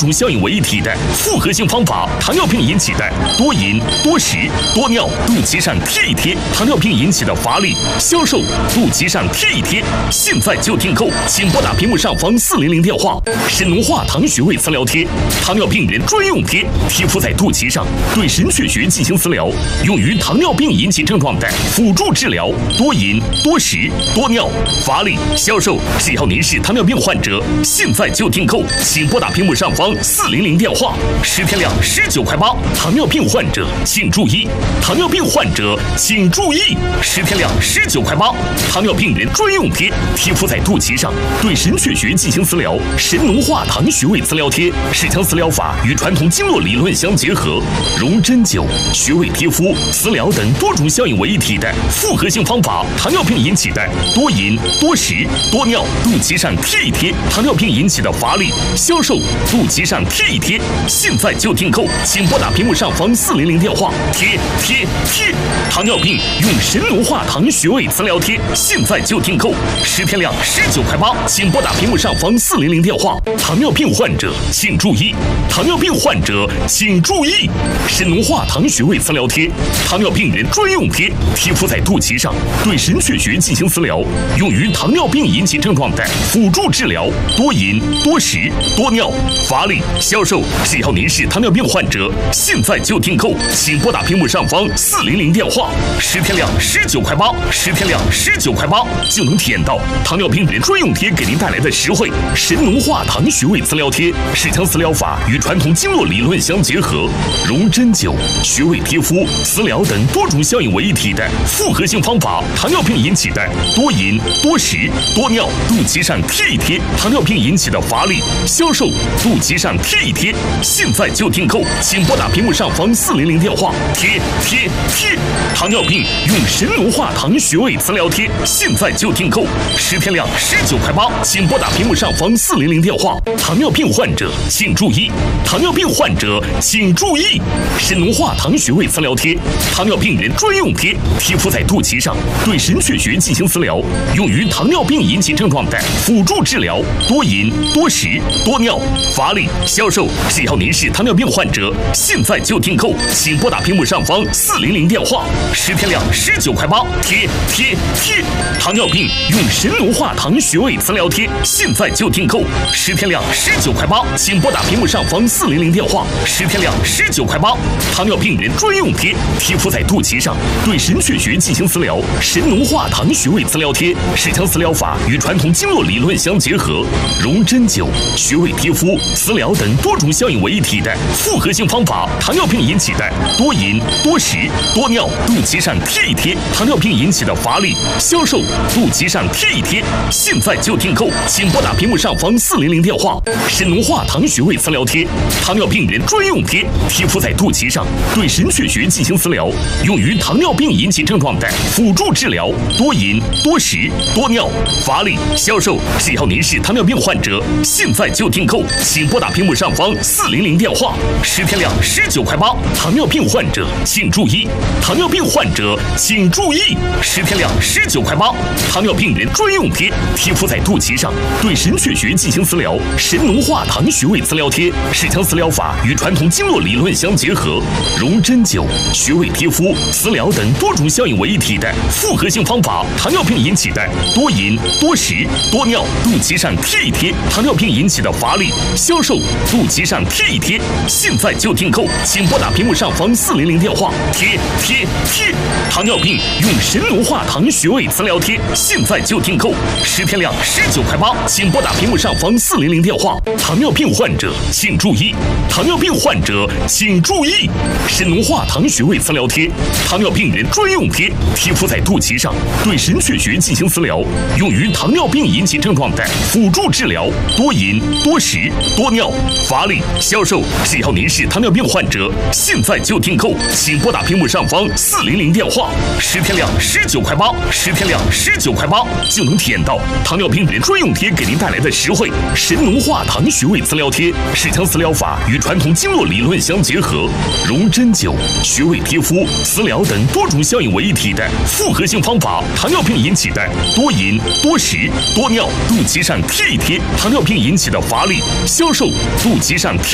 种效应为一体的复合性方法，糖尿病引起的多饮、多食、多尿、肚脐上贴一贴，糖尿病引起的乏力、消瘦、肚脐上贴一贴。现在就订购，请拨打屏幕上方400电话。神农化糖穴位磁疗贴，糖尿病人专用贴，贴敷在肚脐上，对神阙穴进行磁疗，用于糖尿病引起症状的辅助治疗。多饮、多食、多尿、乏力、消瘦，只要您是糖尿病患者，现在就订购，请拨打屏幕上方400电话。10天量19.8块。糖尿病患者请注意，糖尿病患者请注意，10天量19.8块。糖尿病人专用贴，贴敷在肚脐上，对神阙穴进行磁疗。神农化糖穴位磁疗贴是将磁疗法与传统经络理论相结合，融针灸、穴位贴敷、磁疗等多种效应为一体的复合性方法。糖尿病引起的多饮、多食、多尿、肚脐上贴一贴，糖尿病引起的乏力、消瘦、肚脐上贴一贴。现在就订购，请拨打屏幕上方400电话。贴！糖尿病用神农化糖穴位磁疗贴，现在就订购，10天量19.8块。请拨打屏幕上方400电话。糖尿病患者请注意，糖尿病患者请注意，神农化糖穴位磁疗贴，糖尿病人专用贴，贴敷在肚脐上，对神阙穴进行磁疗，用于糖尿病引起症状的辅助治疗。多饮、多食、多尿、乏力、消瘦，只要您是糖尿病患者，现在就订购，请拨打屏幕上方400电话。10天量19.8块，10天量19.8块就能体验到糖尿病人专用贴给您带来的实惠。神农化糖穴位磁疗贴是将磁疗法与传统经络理论相结合，融针灸、穴位贴敷、磁疗等多种效应为一体的复合性方法。糖尿病引起的多饮、多食、多尿、肚脐上贴一贴，糖尿病引起的乏力、消瘦、肚脐上贴一贴。现在就订购，请拨打屏幕上方400电话。贴！糖尿病用神农化糖穴位磁疗贴，现在就订购，10天量19.8块。请拨打屏幕上方400电话。糖尿病患者请注意，糖尿病患者请注意，神农化糖穴位磁疗贴，糖尿病人专用贴，贴敷在肚脐上，对神阙穴进行磁疗，用于糖尿病引起症状的辅助治疗。多饮、多食、多尿、乏力、消瘦，只要您是糖尿病患者，现在就订购，请拨打屏幕上方400电话。10天量19.8块。贴！糖尿病用神农化糖穴位磁疗贴，现在就订购，10天量19.8块。请拨打屏幕上方400电话。10天量19.8块。糖尿病人专用贴，贴敷在肚脐上，对神阙穴进行磁疗。神农化糖穴位磁疗贴是将磁疗法与传统经络理论相结合，融针灸、穴位贴敷、磁疗等多种效应为一体的复合性方法。糖尿病引起的多饮、多食、多尿、肚脐上贴一贴，糖尿病引起的乏力、消瘦、肚脐上贴一贴。现在就订购，请拨打屏幕上方400电话。神农化糖穴位磁疗贴，糖尿病人专用贴，贴敷在肚脐上，对神阙穴进行磁疗，用于糖尿病引起症状的辅助治疗。多饮、多食、多尿、乏力、消瘦，只要您是糖尿病患者，现在就订购，请拨打屏幕上方400电话。10天量19.8块。糖尿病患者请注意，糖尿病患者请注意，10天量19.8块。糖尿病人专用贴，贴敷在肚脐上，对神阙穴进行磁疗。神农化糖穴位磁疗贴是将磁疗法与传统经络理论相结合，融针灸、穴位贴敷、磁疗等多种效应为一体的复合性方法。糖尿病引起的多饮、多食、多尿、肚脐上贴一贴，糖尿病引起的乏力、消瘦、肚脐上贴一贴。现在就订购，请拨打屏幕上方400电话。贴！糖尿病用神农化糖穴位磁疗贴，现在就订购，10天量19.8块。请拨打屏幕上方400电话。糖尿病患者请注意，糖尿病患者请注意，神农化糖穴位磁疗贴，糖尿病人专用贴，贴敷在肚脐上，对神阙穴进行磁疗，用于糖尿病引起症状的辅助治疗。多饮、多食、多尿、乏力、消瘦，只要您是糖尿病患者，现在就订购，请拨打屏幕上方400电话。10天量19.8块，10天量19.8块就能体验到糖尿病人专用贴给您带来的实惠。神农化糖穴位磁疗贴是将磁疗法与传统经络理论相结合，融针灸、穴位贴敷、磁疗等多种效应为一体的复合性方法。糖尿病引起的多饮、多食、多尿、肚脐上贴一贴，糖尿病引起的乏力、消瘦、肚脐上贴